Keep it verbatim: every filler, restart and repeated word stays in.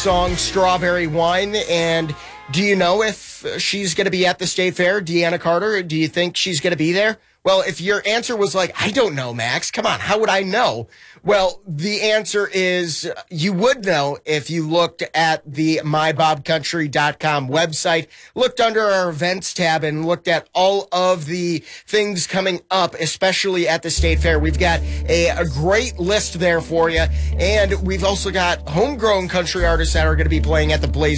song Strawberry Wine. And do you know if she's going to be at the State Fair, Deanna Carter? Do you think she's going to be there? Well, if your answer was like, I don't know, Max, come on, how would I know? Well, the answer is you would know if you looked at the my bob country dot com website, looked under our events tab, and looked at all of the things coming up, especially at the State Fair. We've got a, a great list there for you, and we've also got homegrown country artists that are going to be playing at the Blaze